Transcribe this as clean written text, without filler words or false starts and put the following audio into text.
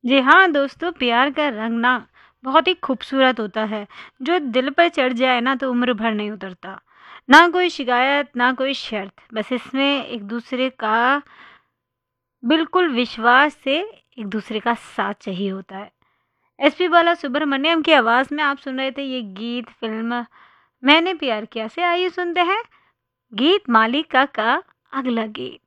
जी हाँ दोस्तों, प्यार का रंग ना बहुत ही खूबसूरत होता है। जो दिल पर चढ़ जाए ना तो उम्र भर नहीं उतरता। ना कोई शिकायत, ना कोई शर्त, बस इसमें एक दूसरे का बिल्कुल विश्वास से एक दूसरे का साथ चाहिए होता है। एसपी बाला सुब्रमण्यम की आवाज़ में आप सुन रहे थे ये गीत फिल्म मैंने प्यार किया से। आइए सुनते हैं गीत मालिका का अगला गीत।